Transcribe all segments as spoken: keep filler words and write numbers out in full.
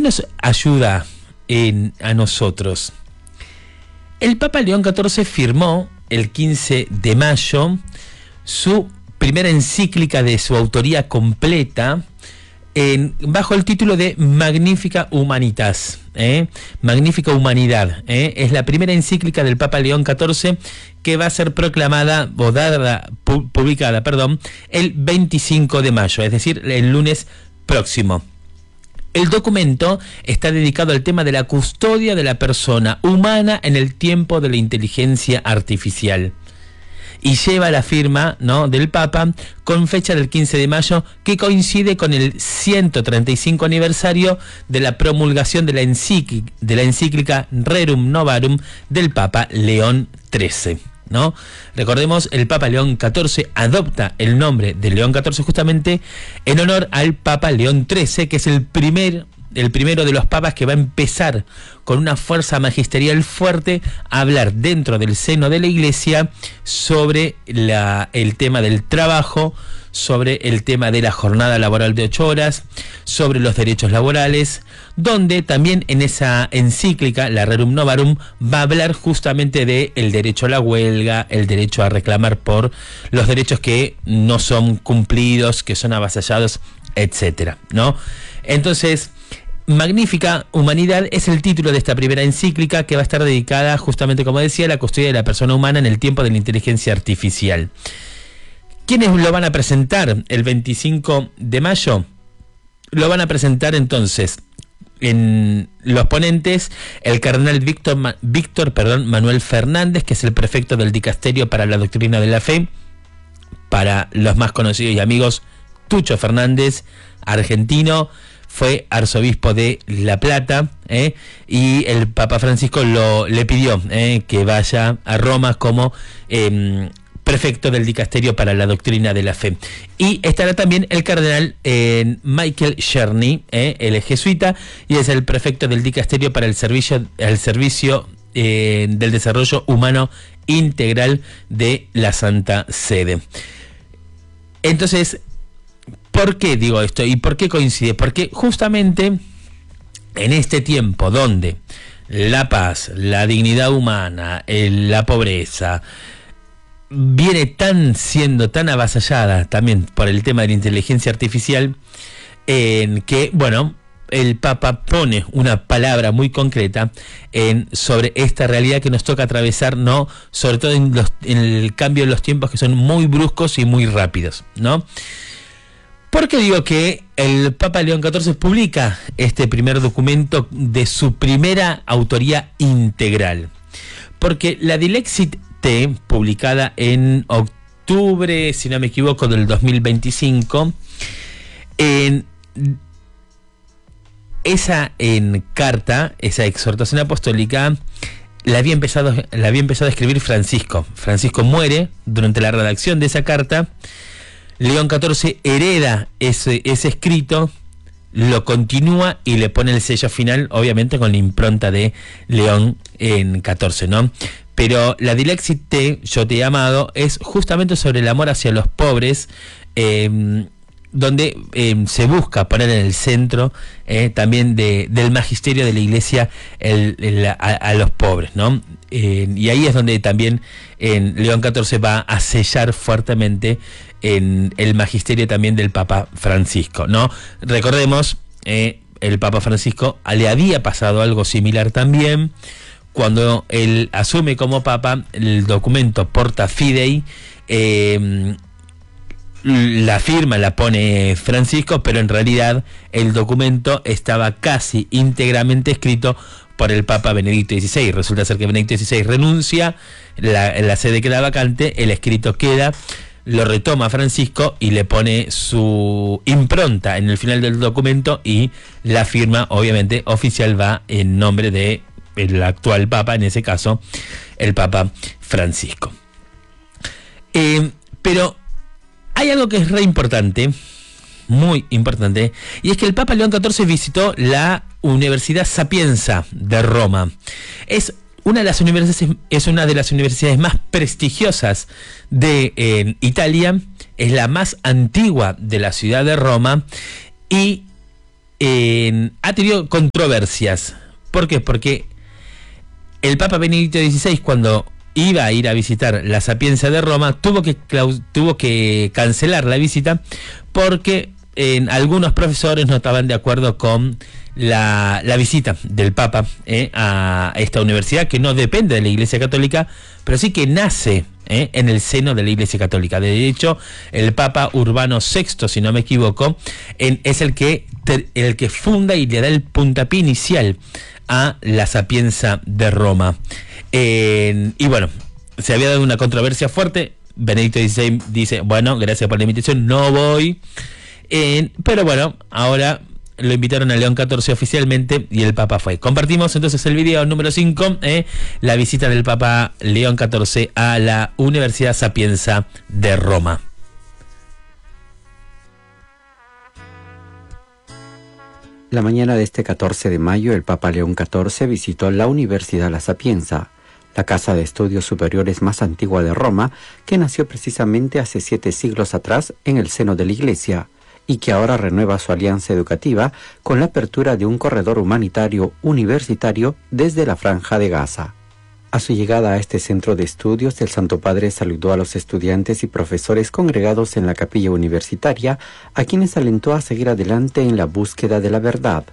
qué nos ayuda en, a nosotros? El Papa León catorce firmó el quince de mayo su primera encíclica de su autoría completa, En, bajo el título de Magnifica Humanitas, ¿eh? Magnífica Humanidad, ¿eh? Es la primera encíclica del Papa León catorce que va a ser proclamada o dada, pu publicada, perdón, el veinticinco de mayo, es decir, el lunes próximo. El documento está dedicado al tema de la custodia de la persona humana en el tiempo de la inteligencia artificial. Y lleva la firma, ¿no?, del Papa con fecha del quince de mayo, que coincide con el ciento treinta y cinco aniversario de la promulgación de la, encíclica, de la encíclica Rerum Novarum del Papa León trece, ¿no? Recordemos, el Papa León catorce adopta el nombre de León catorce justamente en honor al Papa León trece, que es el primer el primero de los papas que va a empezar con una fuerza magisterial fuerte a hablar dentro del seno de la Iglesia sobre la, el tema del trabajo, sobre el tema de la jornada laboral de ocho horas, sobre los derechos laborales, donde también en esa encíclica, la Rerum Novarum, va a hablar justamente de el derecho a la huelga, el derecho a reclamar por los derechos que no son cumplidos, que son avasallados, etcétera, ¿no? Entonces, Magnífica Humanidad es el título de esta primera encíclica, que va a estar dedicada justamente, como decía, a la custodia de la persona humana en el tiempo de la inteligencia artificial. ¿Quiénes lo van a presentar el veinticinco de mayo? Lo van a presentar entonces en los ponentes el cardenal Víctor, Ma Víctor perdón, Manuel Fernández, que es el prefecto del Dicasterio para la Doctrina de la Fe, para los más conocidos y amigos, Tucho Fernández, argentino, fue arzobispo de La Plata, ¿eh? Y el Papa Francisco lo, le pidió ¿eh? que vaya a Roma como eh, prefecto del Dicasterio para la Doctrina de la Fe. Y estará también el cardenal eh, Michael Cherny, ¿eh? él es jesuita y es el prefecto del Dicasterio para el servicio, el servicio eh, del desarrollo humano integral de la Santa Sede. Entonces, ¿por qué digo esto y por qué coincide? Porque justamente en este tiempo donde la paz, la dignidad humana, el, la pobreza viene tan siendo tan avasallada también por el tema de la inteligencia artificial, en que, bueno, el Papa pone una palabra muy concreta en, sobre esta realidad que nos toca atravesar, ¿no? Sobre todo en, los, en el cambio de los tiempos, que son muy bruscos y muy rápidos, ¿no? ¿Por qué digo que el Papa León catorce publica este primer documento de su primera autoría integral? Porque la Dilexit T, publicada en octubre, si no me equivoco, del dos mil veinticinco, en esa en carta, esa exhortación apostólica, la había empezado, la había empezado a escribir Francisco. Francisco muere durante la redacción de esa carta. León catorce hereda ese, ese escrito, lo continúa y le pone el sello final, obviamente con la impronta de León en catorce, ¿no? Pero la Dilexit T, Yo te he amado, es justamente sobre el amor hacia los pobres, eh, donde eh, se busca poner en el centro eh, también de, del magisterio de la Iglesia el, el, a, a los pobres, ¿no? Eh, y ahí es donde también en León catorce va a sellar fuertemente en el magisterio también del Papa Francisco, ¿no? Recordemos, eh, el Papa Francisco le había pasado algo similar también cuando él asume como Papa. El documento Porta Fidei, eh, la firma la pone Francisco, pero en realidad el documento estaba casi íntegramente escrito por el Papa Benedicto dieciséis. Resulta ser que Benedicto dieciséis renuncia, la, la sede queda vacante, el escrito queda, lo retoma Francisco y le pone su impronta en el final del documento, y la firma obviamente oficial va en nombre de el actual Papa, en ese caso el Papa Francisco. Eh, pero hay algo que es re importante, muy importante, y es que el Papa León catorce visitó la Universidad Sapienza de Roma. Es una de las universidades, es una de las universidades más prestigiosas de eh, Italia, es la más antigua de la ciudad de Roma, y eh, ha tenido controversias. ¿Por qué? Porque el Papa Benedicto dieciséis, cuando iba a ir a visitar la Sapienza de Roma, tuvo que, tuvo que cancelar la visita porque eh, algunos profesores no estaban de acuerdo con la, la visita del Papa eh, a esta universidad, que no depende de la Iglesia Católica, pero sí que nace eh, en el seno de la Iglesia Católica. De hecho, el Papa Urbano sexto, si no me equivoco, en, es el que, el que funda y le da el puntapié inicial a la Sapienza de Roma. Eh, y bueno, se había dado una controversia fuerte. Benedicto dieciséis dice, bueno, gracias por la invitación, no voy. Eh, pero bueno, ahora lo invitaron a León catorce oficialmente y el Papa fue. Compartimos entonces el video número cinco, eh, la visita del Papa León catorce a la Universidad Sapienza de Roma. La mañana de este catorce de mayo, el Papa León catorce visitó la Universidad La Sapienza, la casa de estudios superiores más antigua de Roma, que nació precisamente hace siete siglos atrás en el seno de la Iglesia, y que ahora renueva su alianza educativa con la apertura de un corredor humanitario universitario desde la Franja de Gaza. A su llegada a este centro de estudios, el Santo Padre saludó a los estudiantes y profesores congregados en la capilla universitaria, a quienes alentó a seguir adelante en la búsqueda de la verdad.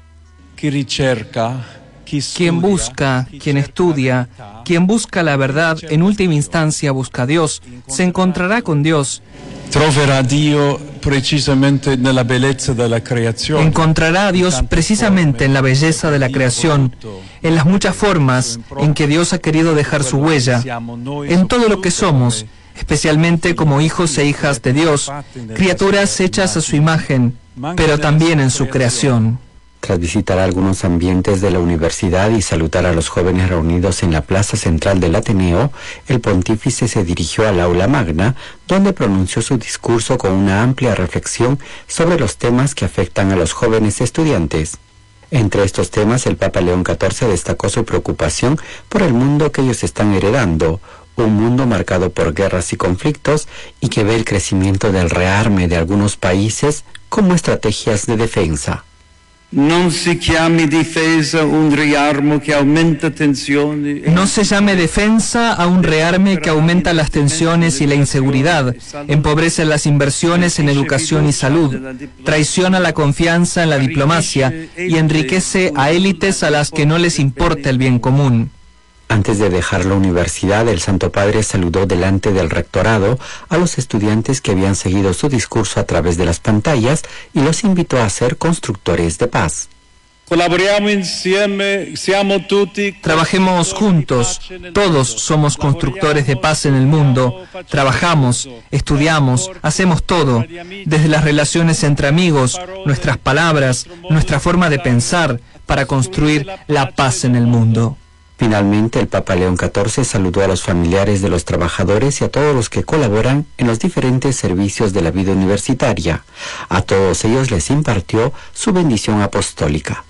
Quien busca, quien estudia, quien busca la verdad, en última instancia busca a Dios, se encontrará con Dios. Troverà Dio precisamente nella bellezza della creazione. Encontrará a Dios precisamente en la belleza de la creación, en las muchas formas en que Dios ha querido dejar su huella, en todo lo que somos, especialmente como hijos e hijas de Dios, criaturas hechas a su imagen, pero también en su creación. Tras visitar algunos ambientes de la universidad y saludar a los jóvenes reunidos en la plaza central del Ateneo, el pontífice se dirigió al aula magna, donde pronunció su discurso con una amplia reflexión sobre los temas que afectan a los jóvenes estudiantes. Entre estos temas, el Papa León catorce destacó su preocupación por el mundo que ellos están heredando, un mundo marcado por guerras y conflictos, y que ve el crecimiento del rearme de algunos países como estrategias de defensa. Non si chiami difesa un riarmo che aumenta tensioni. No se llame defensa a un rearme que aumenta las tensiones y la inseguridad, empobrece las inversiones en educación y salud, traiciona la confianza en la diplomacia y enriquece a élites a las que no les importa el bien común. Antes de dejar la universidad, el Santo Padre saludó delante del rectorado a los estudiantes que habían seguido su discurso a través de las pantallas y los invitó a ser constructores de paz. Trabajemos juntos, todos somos constructores de paz en el mundo, trabajamos, estudiamos, hacemos todo, desde las relaciones entre amigos, nuestras palabras, nuestra forma de pensar, para construir la paz en el mundo. Finalmente, el Papa León catorce saludó a los familiares de los trabajadores y a todos los que colaboran en los diferentes servicios de la vida universitaria. A todos ellos les impartió su bendición apostólica.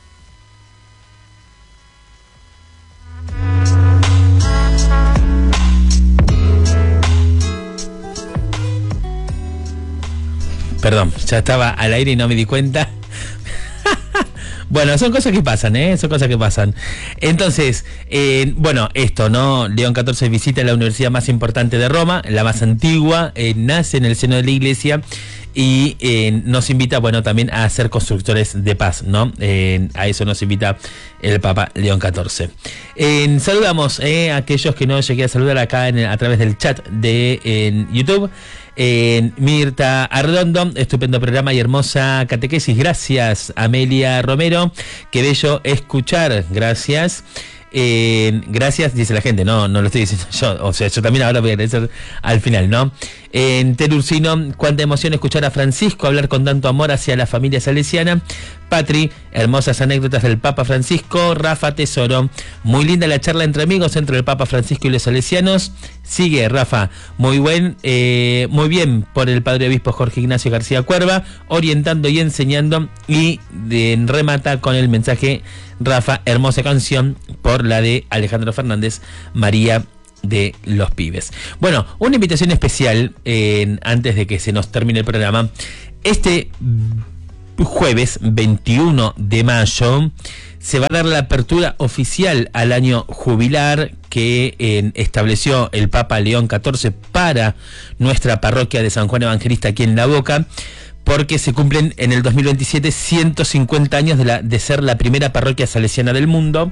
Perdón, ya estaba al aire y no me di cuenta. Bueno, son cosas que pasan, ¿eh? Son cosas que pasan. Entonces, eh, bueno, esto, ¿no? León catorce visita la universidad más importante de Roma, la más antigua, eh, nace en el seno de la Iglesia y eh, nos invita, bueno, también a ser constructores de paz, ¿no? Eh, a eso nos invita el Papa León catorce. Eh, saludamos eh, a aquellos que no llegué a saludar acá en el, a través del chat de en YouTube. Eh, Mirta Arredondo, estupendo programa y hermosa catequesis. Gracias, Amelia Romero. Qué bello escuchar. Gracias. Eh, gracias, dice la gente. No, no lo estoy diciendo yo. O sea, yo también ahora voy a agradecer al final, ¿no? En Telursino, cuánta emoción escuchar a Francisco hablar con tanto amor hacia la familia salesiana. Patri, hermosas anécdotas del Papa Francisco. Rafa Tesoro, muy linda la charla entre amigos entre el Papa Francisco y los salesianos. Sigue, Rafa, muy buen, eh, muy bien por el Padre Obispo Jorge Ignacio García Cuerva, orientando y enseñando. Y de, remata con el mensaje, Rafa, hermosa canción por la de Alejandro Fernández, María de los Pibes. Bueno, una invitación especial eh, antes de que se nos termine el programa. Este jueves veintiuno de mayo se va a dar la apertura oficial al año jubilar que eh, estableció el Papa León catorce para nuestra parroquia de San Juan Evangelista aquí en La Boca, porque se cumplen en el dos mil veintisiete ciento cincuenta años de, la, de ser la primera parroquia salesiana del mundo.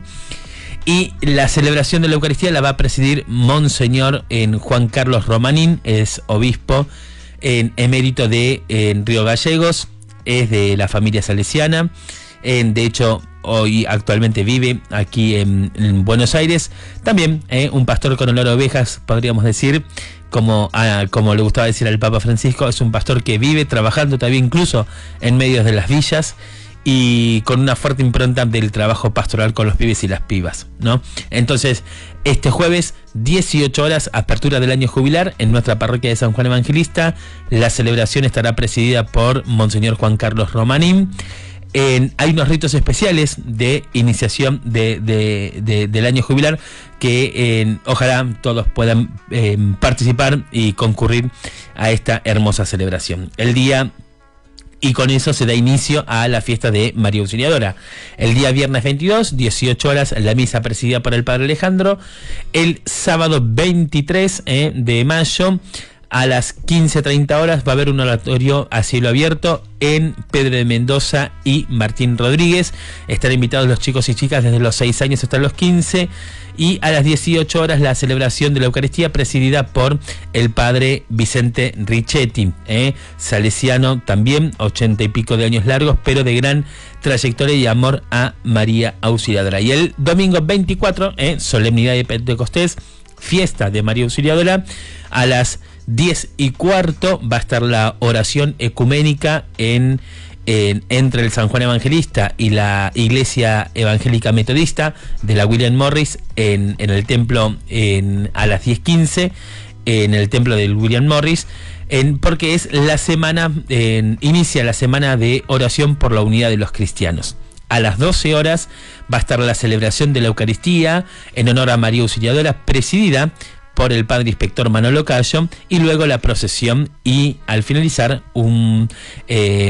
Y la celebración de la Eucaristía la va a presidir Monseñor en Juan Carlos Romanín, es obispo en emérito de en Río Gallegos, es de la familia salesiana, en, de hecho hoy actualmente vive aquí en, en Buenos Aires, también eh, un pastor con olor a ovejas, podríamos decir, como, a, como le gustaba decir al Papa Francisco, es un pastor que vive trabajando todavía incluso en medio de las villas, y con una fuerte impronta del trabajo pastoral con los pibes y las pibas, ¿no? Entonces, este jueves, dieciocho horas, apertura del año jubilar en nuestra parroquia de San Juan Evangelista. La celebración estará presidida por Monseñor Juan Carlos Romanín. En, hay unos ritos especiales de iniciación de, de, de, del año jubilar que eh, ojalá todos puedan eh, participar y concurrir a esta hermosa celebración. El día... Y con eso se da inicio a la fiesta de María Auxiliadora. El día viernes veintidós, dieciocho horas, la misa presidida por el Padre Alejandro. El sábado veintitrés eh, de mayo, a las quince treinta horas, va a haber un oratorio a cielo abierto en Pedro de Mendoza y Martín Rodríguez. Están invitados los chicos y chicas desde los seis años hasta los quince. Y a las dieciocho horas la celebración de la Eucaristía presidida por el Padre Vicente Richetti, eh, salesiano también, ochenta y pico de años largos, pero de gran trayectoria y amor a María Auxiliadora. Y el domingo veinticuatro, eh, solemnidad de Pentecostés, fiesta de María Auxiliadora, a las diez y cuarto va a estar la oración ecuménica en... En, entre el San Juan Evangelista y la Iglesia Evangélica Metodista de la William Morris en, en el templo en, a las diez quince en el templo del William Morris, en, porque es la semana, en, inicia la semana de oración por la unidad de los cristianos. A las doce horas va a estar la celebración de la Eucaristía en honor a María Auxiliadora, presidida por el Padre Inspector Manolo Cayo, y luego la procesión y al finalizar un eh,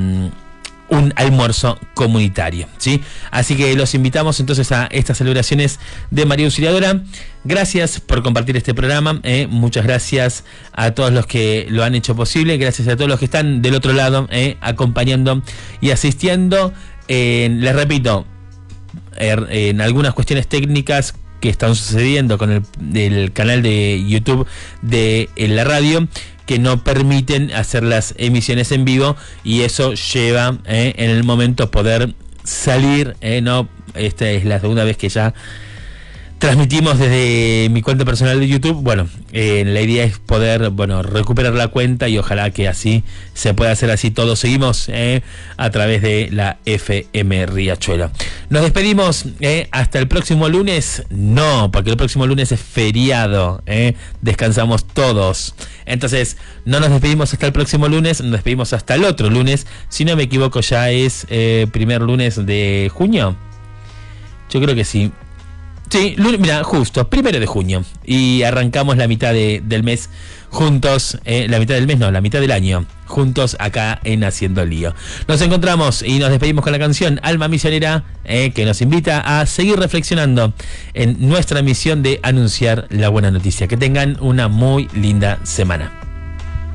un almuerzo comunitario, ¿sí? Así que los invitamos entonces a estas celebraciones de María Auxiliadora. Gracias por compartir este programa, eh. muchas gracias a todos los que lo han hecho posible, gracias a todos los que están del otro lado eh, acompañando y asistiendo. Eh, les repito, er, en algunas cuestiones técnicas que están sucediendo con el, el canal de YouTube de en la radio, que no permiten hacer las emisiones en vivo, y eso lleva eh, en el momento poder salir, eh, no, esta es la segunda vez que ya transmitimos desde mi cuenta personal de YouTube. Bueno, eh, la idea es poder, bueno, recuperar la cuenta y ojalá que así se pueda hacer así. Todos seguimos eh, a través de la F M Riachuelo. Nos despedimos eh, hasta el próximo lunes. No, porque el próximo lunes es feriado. Eh, descansamos todos. Entonces, no nos despedimos hasta el próximo lunes, nos despedimos hasta el otro lunes. Si no me equivoco, ya es eh, primer lunes de junio. Yo creo que sí. Sí, mira, justo, primero de junio. Y arrancamos la mitad de, del mes juntos, eh, la mitad del mes no, la mitad del año, juntos acá en Haciendo Lío. Nos encontramos y nos despedimos con la canción Alma Misionera, eh, que nos invita a seguir reflexionando en nuestra misión de anunciar la buena noticia. Que tengan una muy linda semana.